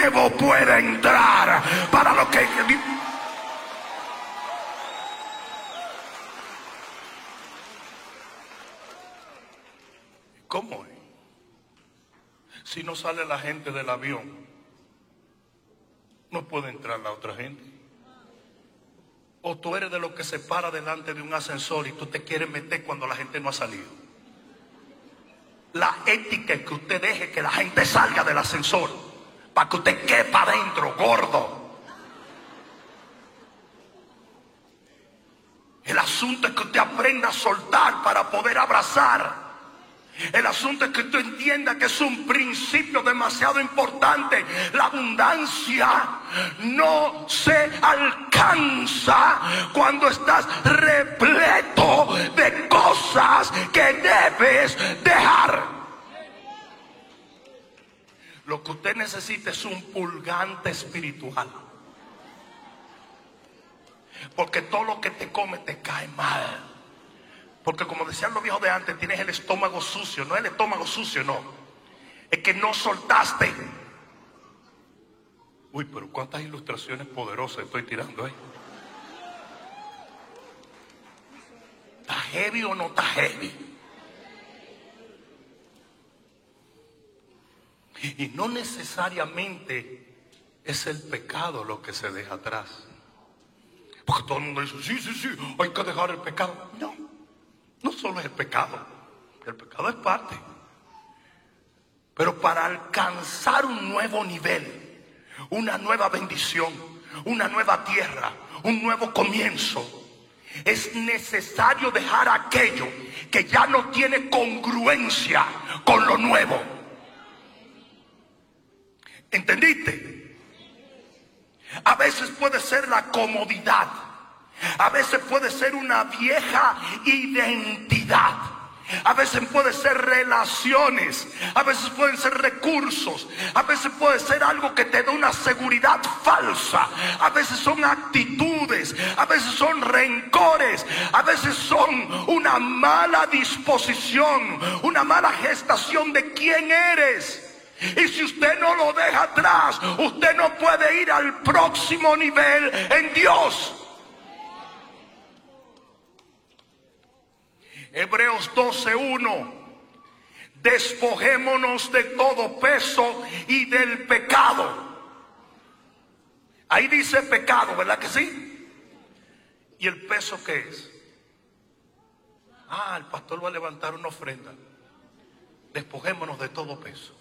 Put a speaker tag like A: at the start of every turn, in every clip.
A: nuevo puede entrar para lo que... ¿Cómo es? Si no sale la gente del avión, no puede entrar la otra gente. O tú eres de los que se para delante de un ascensor y tú te quieres meter cuando la gente no ha salido. La ética es que usted deje que la gente salga del ascensor para que usted quepa adentro, gordo. El asunto es que usted aprenda a soltar para poder abrazar. El asunto es que tú entiendas que es un principio demasiado importante. La abundancia no se alcanza cuando estás repleto de cosas que debes dejar. Lo que usted necesita es un purgante espiritual. Porque todo lo que te come te cae mal. Porque como decían los viejos de antes, tienes el estómago sucio. No es el estómago sucio, no. Es que no soltaste. Uy, pero cuántas ilustraciones poderosas estoy tirando ahí. ¿Está heavy o no está heavy? Y no necesariamente es el pecado lo que se deja atrás. Porque todo el mundo dice, sí, hay que dejar el pecado. No solo es el pecado es parte. Pero para alcanzar un nuevo nivel, una nueva bendición, una nueva tierra, un nuevo comienzo, es necesario dejar aquello que ya no tiene congruencia con lo nuevo. ¿Entendiste? A veces puede ser la comodidad. A veces puede ser una vieja identidad. A veces puede ser relaciones. A veces pueden ser recursos. A veces puede ser algo que te da una seguridad falsa. A veces son actitudes. A veces son rencores. A veces son una mala disposición, una mala gestación de quién eres. Y si usted no lo deja atrás, usted no puede ir al próximo nivel en Dios. Hebreos 12:1. Despojémonos de todo peso y del pecado. Ahí dice pecado, ¿verdad que sí? ¿Y el peso qué es? El pastor va a levantar una ofrenda. Despojémonos de todo peso.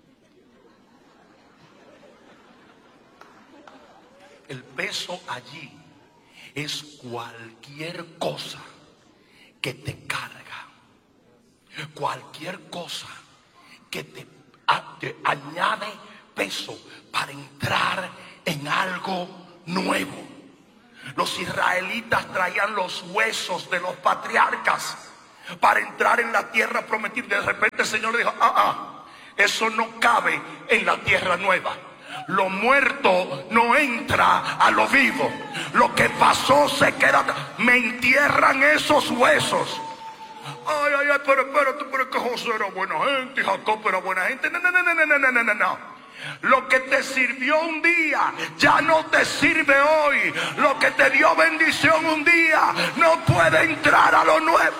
A: El peso allí es cualquier cosa que te carga, cualquier cosa que te añade peso para entrar en algo nuevo. Los israelitas traían los huesos de los patriarcas para entrar en la tierra prometida. De repente el Señor le dijo, eso no cabe en la tierra nueva. Lo muerto no entra a lo vivo. Lo que pasó se queda. Me entierran esos huesos. Pero espérate, pero es que José era buena gente y Jacob era buena gente. No. Lo que te sirvió un día ya no te sirve hoy. Lo que te dio bendición un día no puede entrar a lo nuevo.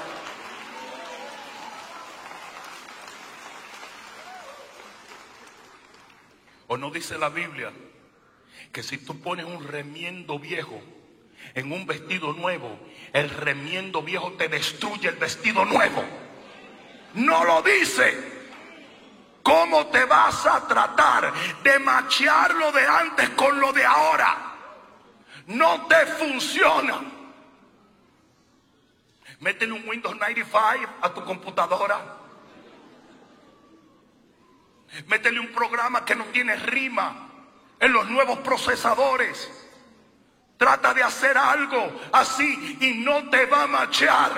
A: ¿O no dice la Biblia que si tú pones un remiendo viejo en un vestido nuevo, el remiendo viejo te destruye el vestido nuevo? No lo dice. ¿Cómo te vas a tratar de machear lo de antes con lo de ahora? No te funciona. Métele un Windows 95 a tu computadora. Métele un programa que no tiene rima en los nuevos procesadores. Trata de hacer algo así y no te va a machear.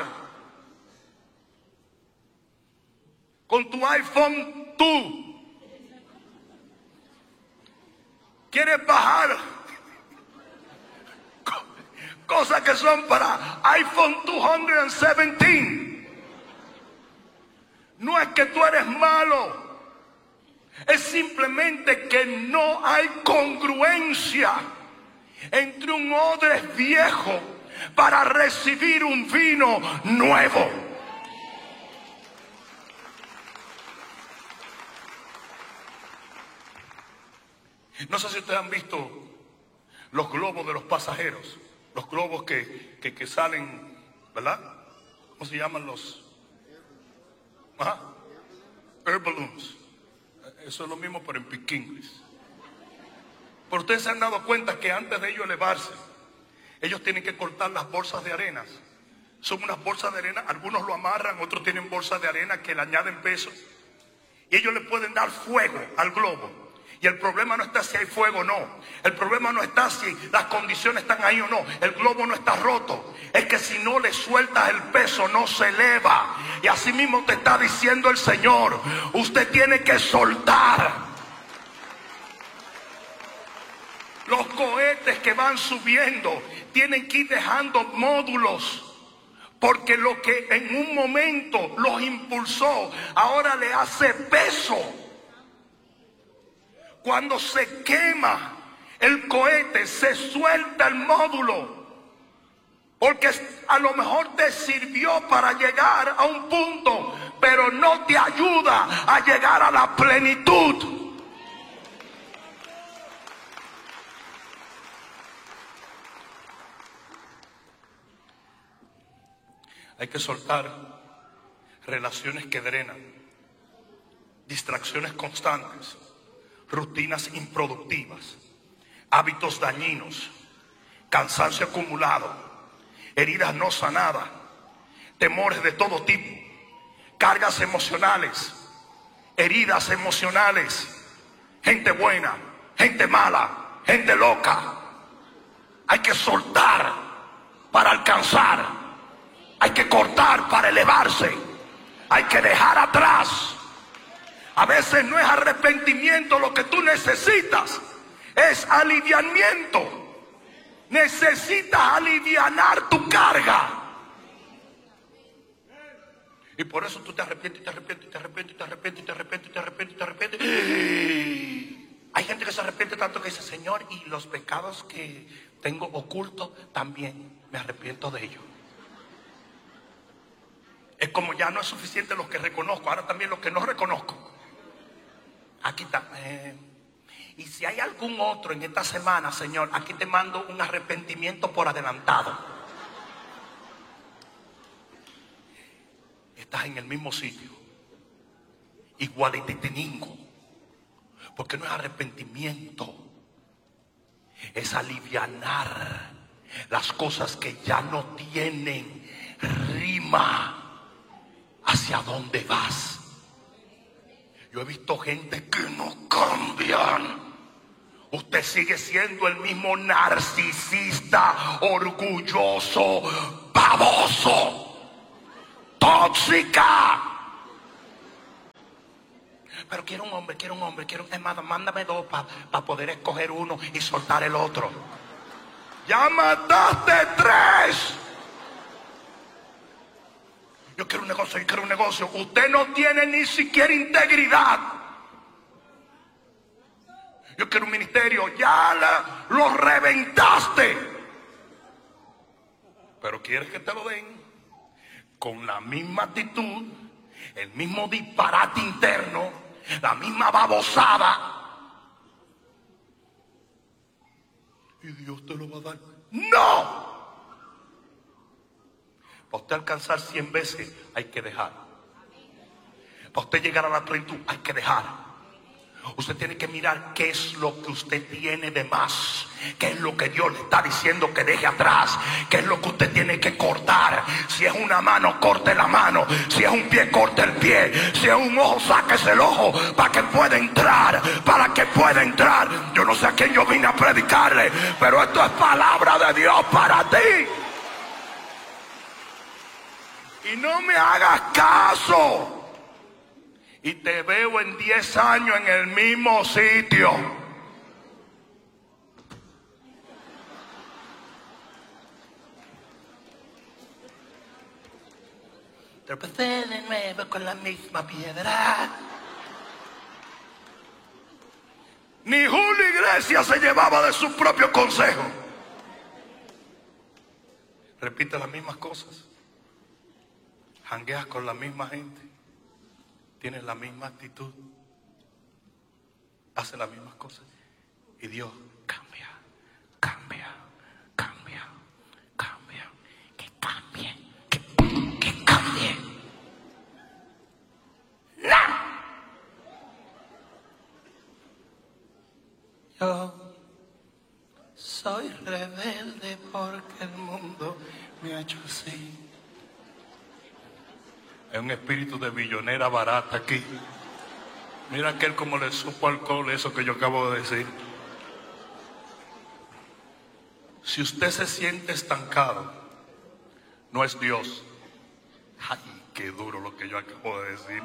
A: Con tu iPhone tú quieres bajar cosas que son para iPhone 217. No es que tú eres malo. Es simplemente que no hay congruencia entre un odre viejo para recibir un vino nuevo. No sé si ustedes han visto los globos de los pasajeros, los globos que salen, ¿verdad? ¿Cómo se llaman los? Air balloons. Eso es lo mismo, pero en piquinglis. Pero ustedes se han dado cuenta que antes de ellos elevarse, ellos tienen que cortar las bolsas de arena. Son unas bolsas de arena, algunos lo amarran, otros tienen bolsas de arena que le añaden peso. Y ellos le pueden dar fuego al globo. Y el problema no está si hay fuego o no. El problema no está si las condiciones están ahí o no. El globo no está roto. Es que si no le sueltas el peso no se eleva. Y así mismo te está diciendo el Señor. Usted tiene que soltar. Los cohetes que van subiendo tienen que ir dejando módulos. Porque lo que en un momento los impulsó ahora le hace peso. Cuando se quema el cohete, se suelta el módulo. Porque a lo mejor te sirvió para llegar a un punto, pero no te ayuda a llegar a la plenitud. Hay que soltar relaciones que drenan, distracciones constantes, rutinas improductivas, hábitos dañinos, cansancio acumulado, heridas no sanadas, temores de todo tipo, cargas emocionales, heridas emocionales, gente buena, gente mala, gente loca. Hay que soltar para alcanzar, hay que cortar para elevarse, hay que dejar atrás. A veces no es arrepentimiento lo que tú necesitas, es aliviamiento. Necesitas alivianar tu carga. Y por eso tú te arrepientes, te arrepientes, te arrepientes, te arrepientes, te arrepientes, te arrepientes, te arrepientes. Hay gente que se arrepiente tanto que dice: Señor, y los pecados que tengo ocultos también me arrepiento de ellos. Es como ya no es suficiente los que reconozco, ahora también los que no reconozco. Aquí está. Y si hay algún otro en esta semana, Señor, aquí te mando un arrepentimiento por adelantado. Estás en el mismo sitio, igualititiningo, porque no es arrepentimiento, es alivianar las cosas que ya no tienen rima hacia dónde vas. Yo he visto gente que no cambian. Usted sigue siendo el mismo narcisista, orgulloso, baboso, tóxica. Pero quiero un hombre, es más, mándame dos para poder escoger uno y soltar el otro. Ya mataste 3. Yo quiero un negocio. Usted no tiene ni siquiera integridad. Yo quiero un ministerio. Ya lo reventaste. Pero quieres que te lo den con la misma actitud, el mismo disparate interno, la misma babosada. Y Dios te lo va a dar. ¡No! Para usted alcanzar 100 veces hay que dejar. Para usted llegar a la plenitud hay que dejar. Usted tiene que mirar qué es lo que usted tiene de más, qué es lo que Dios le está diciendo que deje atrás, qué es lo que usted tiene que cortar. Si es una mano, corte la mano. Si es un pie, corte el pie. Si es un ojo, sáquese el ojo para que pueda entrar, para que pueda entrar. Yo no sé a quién yo vine a predicarle, pero esto es palabra de Dios para ti. Y no me hagas caso. Y te veo en 10 años en el mismo sitio. Tropecé de nuevo con la misma piedra. Ni Julio Iglesias se llevaba de su propio consejo. Repite las mismas cosas. Jangueas con la misma gente. Tienes la misma actitud. Haces las mismas cosas. Y Dios cambia, cambia, cambia, cambia. Que cambie, que cambie. ¡No! Yo soy rebelde porque el mundo me ha hecho así. Hay un espíritu de billonera barata aquí. Mira aquel como le supo alcohol eso que yo acabo de decir. Si usted se siente estancado, no es Dios. Ay, qué duro lo que yo acabo de decir.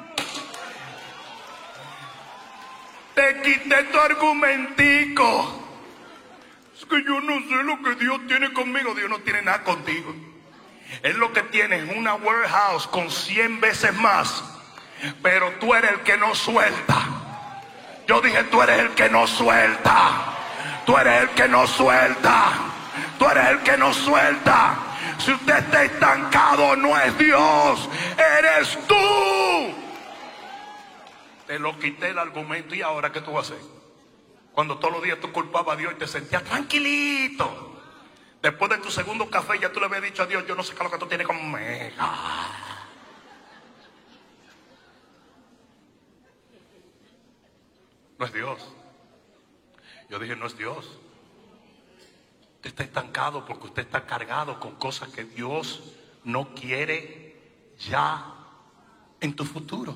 A: Te quité tu argumentico. Es que yo no sé lo que Dios tiene conmigo. Dios no tiene nada contigo. Él lo que tiene es una warehouse con 100 veces más. Pero tú eres el que no suelta. Yo dije, tú eres el que no suelta. Tú eres el que no suelta. Tú eres el que no suelta. Si usted está estancado, no es Dios, eres tú. Te lo quité el argumento. ¿Y ahora qué tú vas a hacer? Cuando todos los días tú culpabas a Dios y te sentías tranquilito. Después de tu segundo café ya tú le habías dicho a Dios, yo no sé qué es lo que tú tienes conmigo. No es Dios. Yo dije, no es Dios. Usted está estancado porque usted está cargado con cosas que Dios no quiere ya en tu futuro.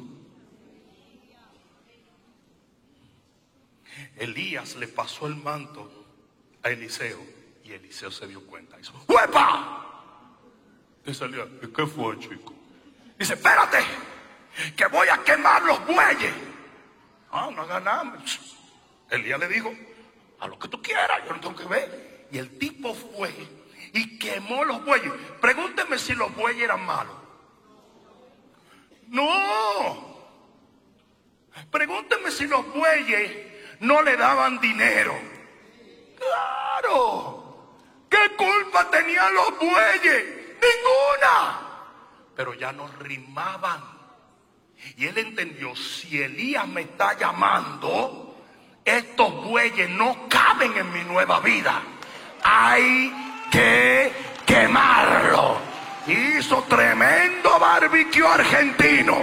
A: Elías le pasó el manto a Eliseo y Eliseo se dio cuenta. Hizo ¡huepa! Dice Elías, ¿qué fue, chico? Dice, espérate, que voy a quemar los bueyes. Ah, no haga nada. Elías le dijo, a lo que tú quieras, yo no tengo que ver. Y el tipo fue y quemó los bueyes. Pregúnteme si los bueyes eran malos. No. Pregúnteme si los bueyes no le daban dinero. Claro. ¿Qué culpa tenían los bueyes? Ninguna. Pero ya no rimaban. Y él entendió, si Elías me está llamando, estos bueyes no caben en mi nueva vida. Hay que quemarlo. Hizo tremendo barbecue argentino.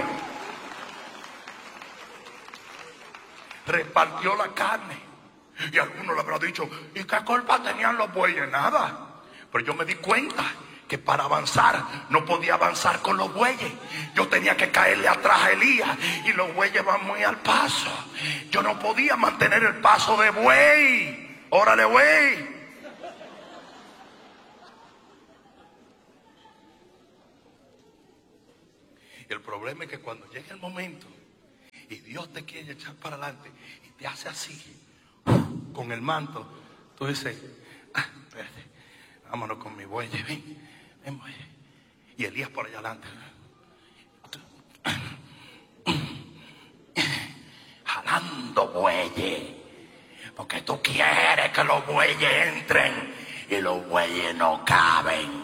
A: Repartió la carne. Y algunos le habrán dicho, ¿y qué culpa tenían los bueyes? Nada. Pero yo me di cuenta que para avanzar no podía avanzar con los bueyes. Yo tenía que caerle atrás a Elías y los bueyes van muy al paso. Yo no podía mantener el paso de buey. Órale, buey. Y el problema es que cuando llega el momento y Dios te quiere echar para adelante y te hace así con el manto, tú dices, espérate, vámonos con mi buey, ven buey. Y Elías por allá adelante, jalando bueyes, porque tú quieres que los bueyes entren y los bueyes no caben.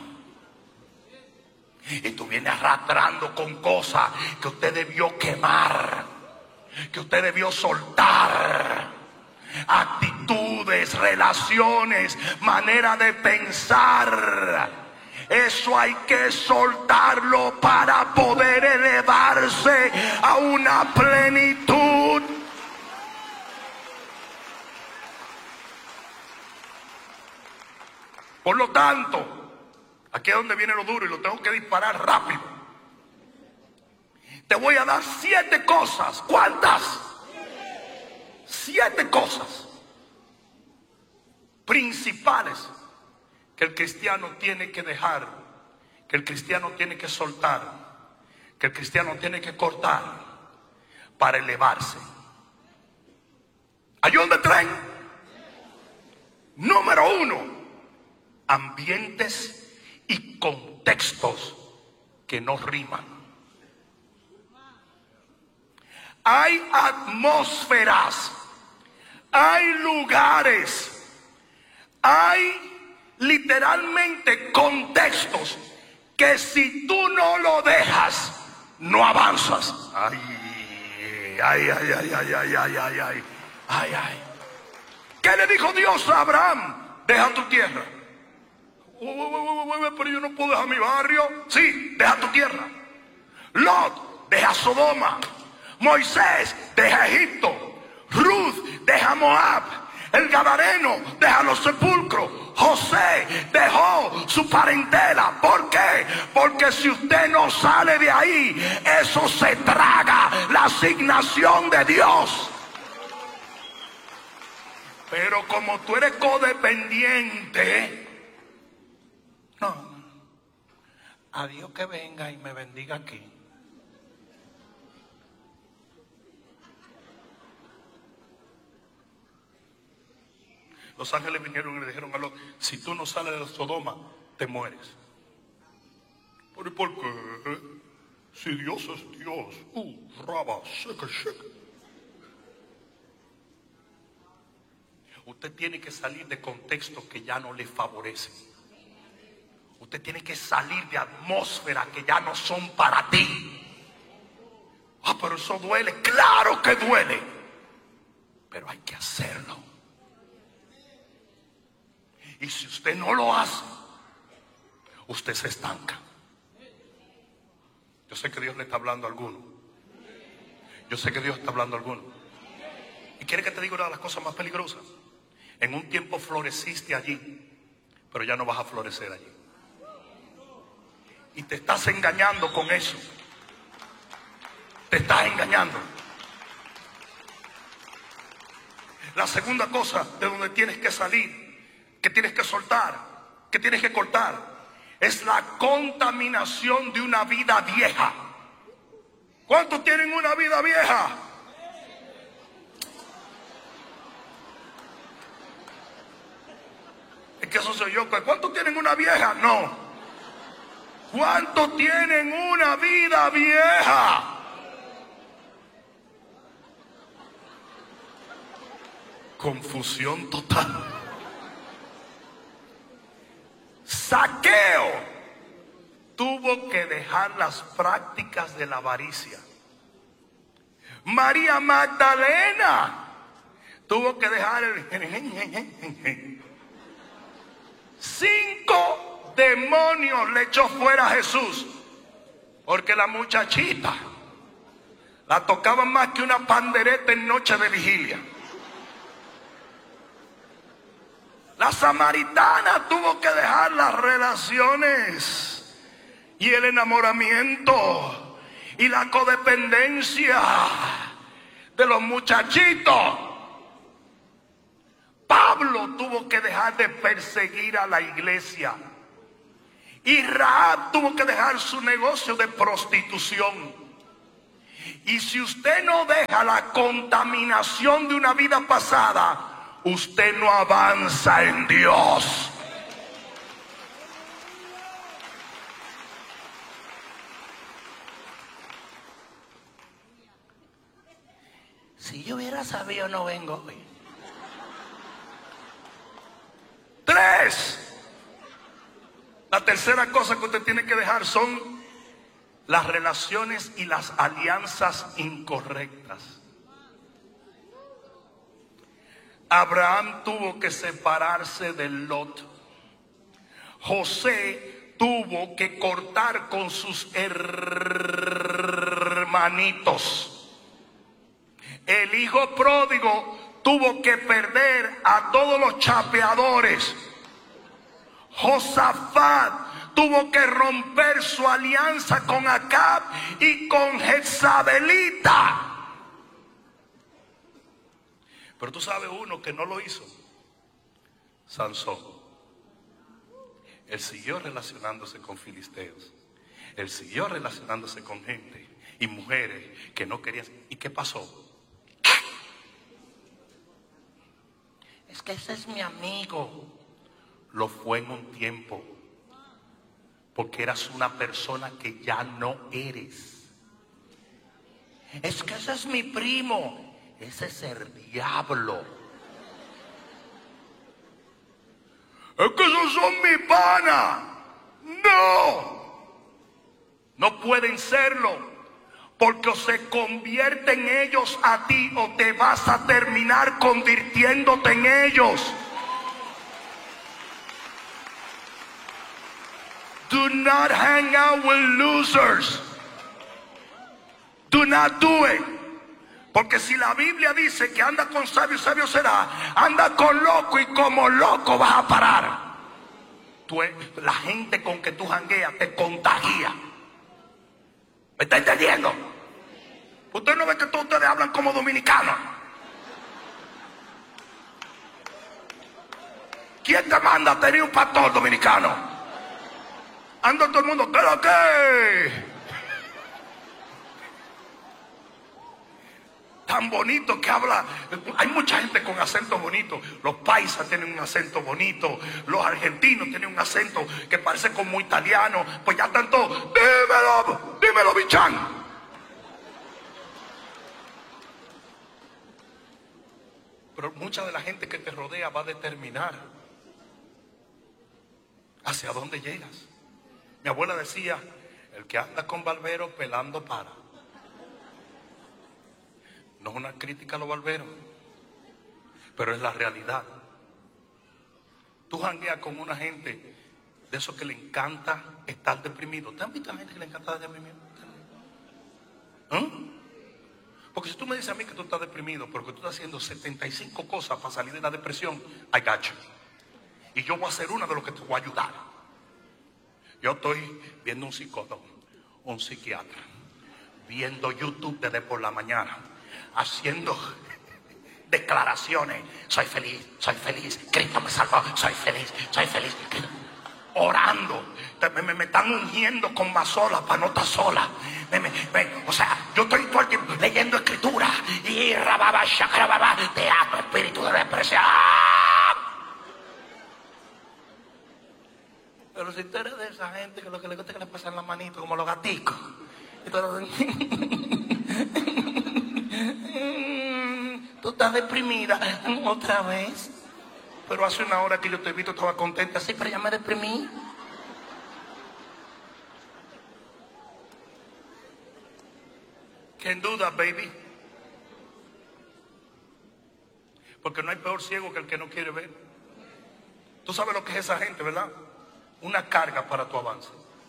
A: Y tú vienes arrastrando con cosas que usted debió quemar, que usted debió soltar. Actitudes, relaciones, manera de pensar. Eso hay que soltarlo para poder elevarse a una plenitud. Por lo tanto, aquí es donde viene lo duro y lo tengo que disparar rápido. Te voy a dar 7 cosas. ¿Cuántas? 7 cosas principales que el cristiano tiene que dejar, que el cristiano tiene que soltar, que el cristiano tiene que cortar para elevarse. ¿Ayón de tren? Número 1, ambientes y contextos que no riman. Hay atmósferas, hay lugares, hay literalmente contextos que si tú no lo dejas, no avanzas. Ay, ay, ay, ay, ay, ay, ay, ay, ay, ay, ay. ¿Qué le dijo Dios a Abraham? Deja tu tierra. Pero yo no puedo dejar mi barrio. Sí, deja tu tierra. Lot, deja Sodoma. Moisés, deja Egipto. Ruth, deja Moab. El Gadareno, deja los sepulcros. José dejó su parentela. ¿Por qué? Porque si usted no sale de ahí, eso se traga la asignación de Dios. Pero como tú eres codependiente, no, a Dios que venga y me bendiga aquí. Los ángeles vinieron y le dijeron a Lot: si tú no sales de Sodoma, te mueres. ¿Pero por qué? Si Dios es Dios. Raba, seca, seca. Usted tiene que salir de contextos que ya no le favorecen. Usted tiene que salir de atmósferas que ya no son para ti. Pero eso duele. Claro que duele. Pero hay que hacerlo. Y si usted no lo hace, usted se estanca. Yo sé que Dios le está hablando a alguno. Yo sé que Dios está hablando a alguno. ¿Y quiere que te diga una de las cosas más peligrosas? En un tiempo floreciste allí, pero ya no vas a florecer allí. Y te estás engañando con eso. Te estás engañando. La segunda cosa de donde tienes que salir, que tienes que soltar, que tienes que cortar, es la contaminación de una vida vieja. ¿Cuántos tienen una vida vieja? Es que eso soy yo. ¿Cuántos tienen una vieja? No. ¿Cuántos tienen una vida vieja? Confusión total. Zaqueo tuvo que dejar las prácticas de la avaricia. María Magdalena tuvo que dejar el... 5 demonios le echó fuera a Jesús, porque la muchachita la tocaban más que una pandereta en noche de vigilia. La samaritana tuvo que dejar las relaciones y el enamoramiento y la codependencia de los muchachitos. Pablo tuvo que dejar de perseguir a la iglesia. Y Rahab tuvo que dejar su negocio de prostitución. Y si usted no deja la contaminación de una vida pasada, usted no avanza en Dios. Si yo hubiera sabido, no vengo hoy. 3. La tercera cosa que usted tiene que dejar son las relaciones y las alianzas incorrectas. Abraham tuvo que separarse de Lot. José tuvo que cortar con sus hermanitos. El hijo pródigo tuvo que perder a todos los chapeadores. Josafat tuvo que romper su alianza con Acab y con Jezabelita. Pero tú sabes uno que no lo hizo. Sansón. Él siguió relacionándose con filisteos. Él siguió relacionándose con gente y mujeres que no querían. ¿Y qué pasó? Es que ese es mi amigo. Lo fue en un tiempo, porque eras una persona que ya no eres. Es que ese es mi primo. Ese es el diablo. Es que esos son mi pana. No pueden serlo. Porque o se convierten ellos a ti o te vas a terminar convirtiéndote en ellos. Do not hang out with losers. Do not do it. Porque si la Biblia dice que anda con sabio, sabio será, anda con loco y como loco vas a parar. La gente con que tú jangueas te contagia. ¿Me está entendiendo? Usted no ve que todos ustedes hablan como dominicanos. ¿Quién te manda a tener un pastor dominicano? Anda todo el mundo, ¿qué lo que? Tan bonito que habla. Hay mucha gente con acento bonito. Los paisas tienen un acento bonito. Los argentinos tienen un acento que parece como italiano. Pues ya están todos, dímelo, bichán. Pero mucha de la gente que te rodea va a determinar hacia dónde llegas. Mi abuela decía, el que anda con barbero pelando para. No es una crítica a los barberos, pero es la realidad. Tú jangueas con una gente de esos que le encanta estar deprimido. ¿Te han visto a gente que le encanta estar deprimido? Porque si tú me dices a mí que tú estás deprimido, pero que tú estás haciendo 75 cosas para salir de la depresión, I got you. Y yo voy a ser una de los que te voy a ayudar. Yo estoy viendo un psicólogo, un psiquiatra, viendo YouTube desde por la mañana, haciendo declaraciones. Soy feliz, Cristo me salvó, soy feliz. Orando, me están ungiendo con más sola para no estar sola. O sea, yo estoy todo el tiempo leyendo escritura y rababa, shakarababa, teatro, espíritu de depresión. Pero si tú eres de esa gente que lo que le gusta es que le pasan la manito como los gaticos. Tú estás deprimida otra vez. Pero hace una hora que yo te he visto, estaba contenta. Sí, pero ya me deprimí. Can't do that, baby. Porque no hay peor ciego que el que no quiere ver. Tú sabes lo que es esa gente, ¿verdad? Una carga para tu avance.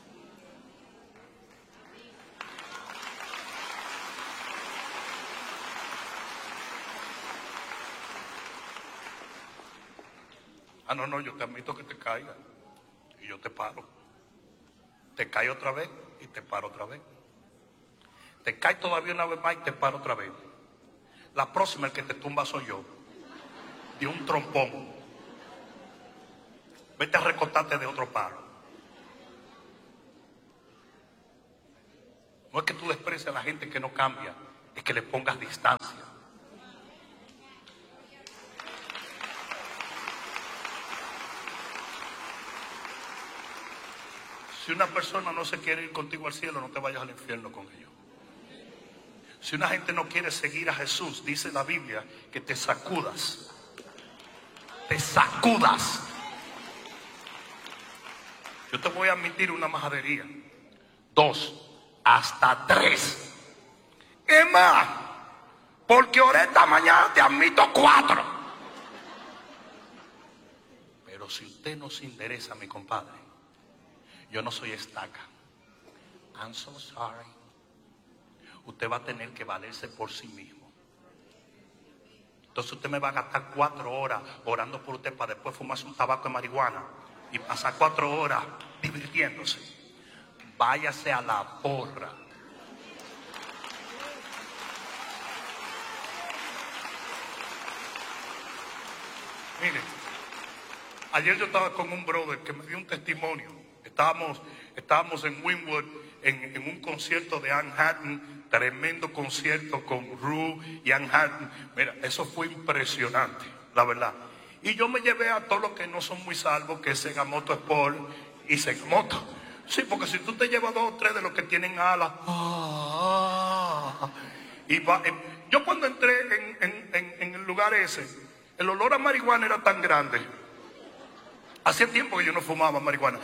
A: No, yo te admito que te caiga y yo te paro. Te cae otra vez y te paro otra vez. Te cae todavía una vez más y te paro otra vez. La próxima el que te tumba soy yo. De un trompón. Vete a recostarte de otro palo. No es que tú desprecies a la gente que no cambia, es que le pongas distancia. Si una persona no se quiere ir contigo al cielo, no te vayas al infierno con ellos. Si una gente no quiere seguir a Jesús, dice la Biblia que te sacudas. Te sacudas. Yo te voy a admitir una majadería. 2, hasta 3. Es más, porque oré esta mañana te admito 4. Pero si usted no se interesa, mi compadre, yo no soy estaca. I'm so sorry. Usted va a tener que valerse por sí mismo. Entonces usted me va a gastar 4 horas orando por usted para después fumarse un tabaco de marihuana y pasar 4 horas divirtiéndose. Váyase a la porra. Mire, ayer yo estaba con un brother que me dio un testimonio. Estábamos en Wynwood en un concierto de Anne Hatton, tremendo concierto con Rue y Anne Hatton. Mira, eso fue impresionante, la verdad. Y yo me llevé a todos los que no son muy salvos, que es Segamoto Sport y Segamoto. Sí, porque si tú te llevas 2 o 3 de los que tienen alas, yo cuando entré en el lugar ese, el olor a marihuana era tan grande Hacía tiempo que yo no fumaba marihuana.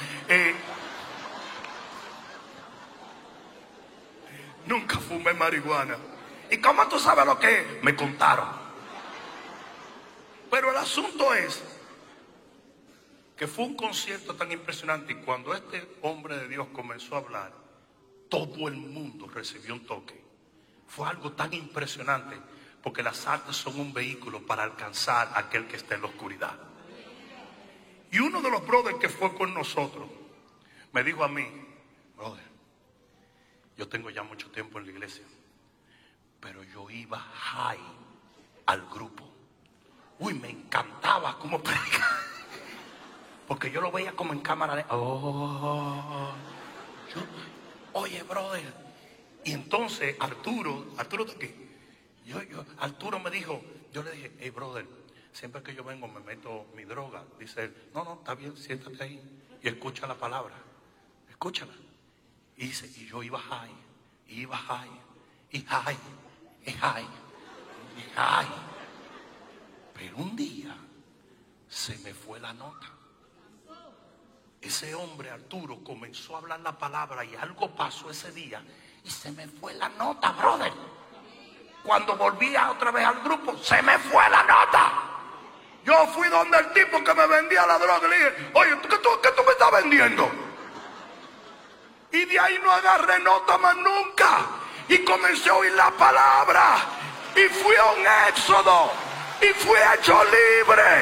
A: Nunca fumé marihuana. ¿Y cómo tú sabes lo que es? Me contaron. Pero el asunto es que fue un concierto tan impresionante, y cuando este hombre de Dios comenzó a hablar, todo el mundo recibió un toque. Fue algo tan impresionante, porque las artes son un vehículo para alcanzar a aquel que está en la oscuridad. Y uno de los brothers que fue con nosotros me dijo a mí: brother, yo tengo ya mucho tiempo en la iglesia, pero yo iba high al grupo. Uy, me encantaba cómo predicaba, porque yo lo veía como en cámara de... Oye, brother. Y entonces Arturo de aquí, Arturo me dijo, yo le dije: hey, brother, siempre que yo vengo me meto mi droga. Dice él: no, está bien, siéntate ahí y escucha la palabra, escúchala. Y dice, y yo iba high, y high, y high, y high, y high. Pero un día se me fue la nota. Ese hombre, Arturo, comenzó a hablar la palabra y algo pasó ese día y se me fue la nota, brother. Cuando volvía otra vez al grupo, se me fue la nota. Yo fui donde el tipo que me vendía la droga y le dije: oye, ¿qué tú me estás vendiendo? Y de ahí no agarré nota más nunca. Y comencé a oír la palabra. Y fui a un éxodo. Y fui hecho libre.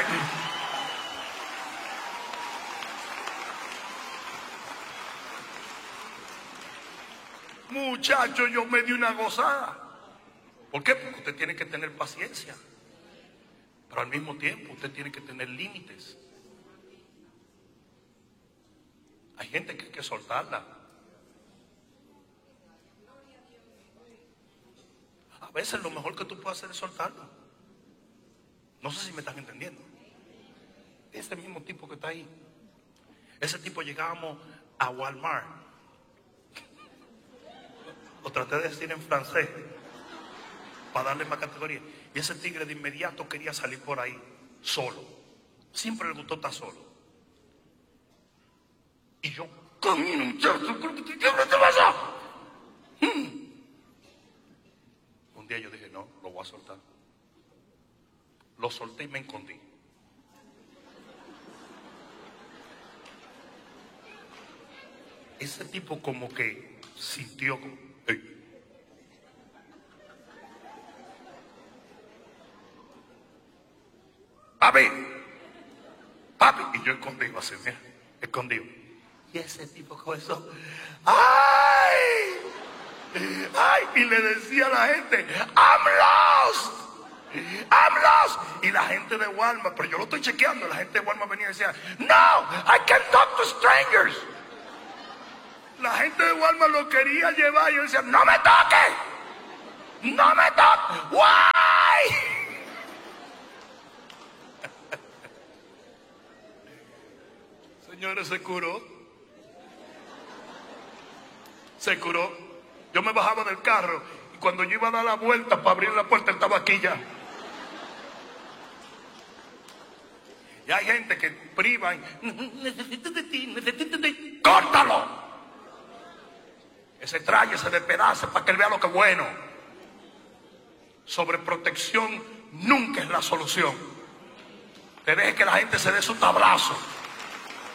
A: Muchacho, yo me di una gozada. ¿Por qué? Porque usted tiene que tener paciencia, pero al mismo tiempo usted tiene que tener límites. Hay gente que hay que soltarla. A veces lo mejor que tú puedes hacer es soltarla. No sé si me están entendiendo. Ese mismo tipo que está ahí, ese tipo, llegábamos a Walmart. Lo traté de decir en francés para darle más categoría. Y ese tigre de inmediato quería salir por ahí solo. Siempre le gustó estar solo. Y yo, camino, muchacho, ¿qué te pasa? Un día yo dije: no, lo voy a soltar. Lo solté y me escondí. Ese tipo como que sintió como... papi, y yo escondido así, mira, escondido. Y ese tipo con eso, ¡ay! Y le decía a la gente: I'm lost. Y la gente de Walmart, pero yo lo estoy chequeando, la gente de Walmart venía y decía: no, I can talk to strangers. La gente de Walmart lo quería llevar y yo decía: no me toques, why? Señores, se curó. Yo me bajaba del carro y cuando yo iba a dar la vuelta para abrir la puerta, él estaba aquí ya. Y hay gente que privan: necesito de ti, córtalo. Ese traje se despedaza para que él vea lo que es bueno. Sobreprotección nunca es la solución. Te deje que la gente se dé su tablazo.